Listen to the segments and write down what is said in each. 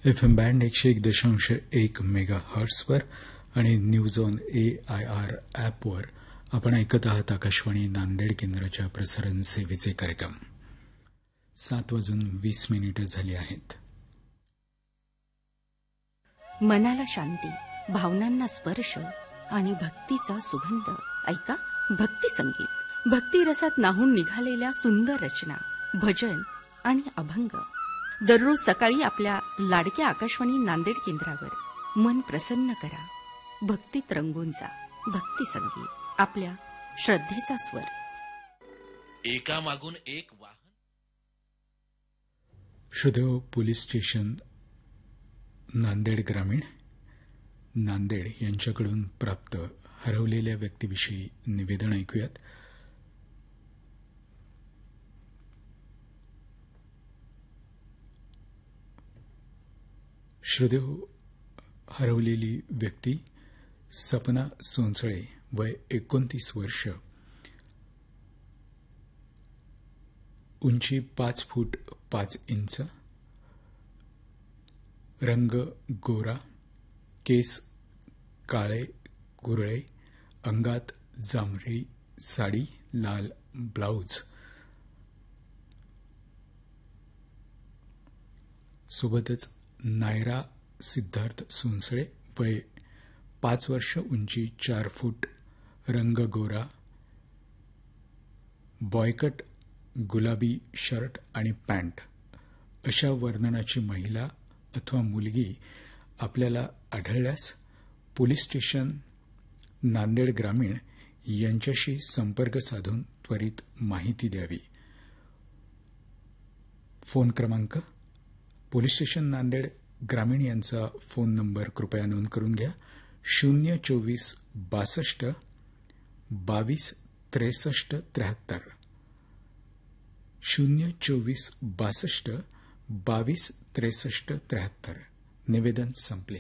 FM band 101.1 mega हर्ट्सवर आणि news on AIR ॲपवर आपण ऐकत आहात आकाशवाणी नांदेड केंद्राच्या प्रसारण सेवेचे कार्यक्रम. 7:20 झाली आहेत. मनाला शांती, भावनांना स्पर्श आणि भक्तीचा सुगंध. ऐका भक्ती संगीत. भक्ती रसात नाहून निघालेल्या सुंदर रचना, भजन आणि अभंग. दररोज सकाळी आपल्या लाडक्या आकाशवाणी नांदेड केंद्रावर मन प्रसन्न करा. भक्तीत रंगून जा. भक्ती संगीत, आपल्या श्रद्धेचा स्वर. एकामागून एक वाहन. श्रोतेहो, पोलीस स्टेशन नांदेड ग्रामीण नांदेड यांच्याकडून प्राप्त हरवलेल्या व्यक्तीविषयी निवेदन ऐकूयात. श्रोतेहो, हरवलेली व्यक्ती सपना सोनसळे, वय 29 वर्ष, उंची 5 फूट 5 इंच, रंग गोरा, केस काळे कुरळे, अंगात जांभळी साडी, लाल ब्लाउज, सोबतच नायरा सिद्धार्थ सोनसळे, वय 5 वर्ष, उंची 4 फूट, रंग गोरा, बॉयकट गुलाबी शर्ट आणि पॅन्ट अशा वर्णनाची महिला अथवा मुलगी आपल्याला आढळल्यास पोलीस स्टेशन नांदेड ग्रामीण यांच्याशी संपर्क साधून त्वरित माहिती द्यावी. फोन क्रमांक: पोलीस स्टेशन नांदेड ग्रामीण यांचा फोन नंबर कृपया नोंद करून घ्या. 024 62 22 63 73. 024 62 22 63 73. निवेदन संपले.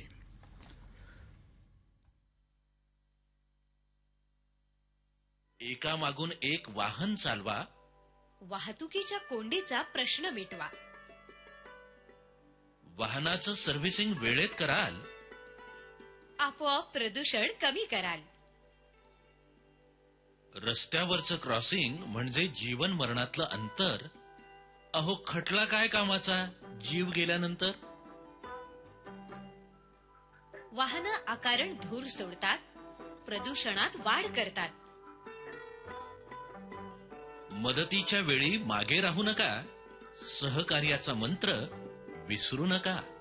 एकामागून एक वाहन चालवा. वाहतुकीच्या कोंडीचा प्रश्न मिटवा. वाहनाचं सर्व्हिसिंग वेळेत कराल. आपोआप प्रदूषण कमी कराल. रस्त्यावरचं क्रॉसिंग म्हणजे जीवन मरणातलं अंतर. अहो, खटला काय कामाचा जीव गेल्यानंतर. वाहनं अकारण धूर सोडतात, प्रदूषणात वाढ करतात. मदतीच्या वेळी मागे राहू नका. सहकार्याचा मंत्र विसरू नका.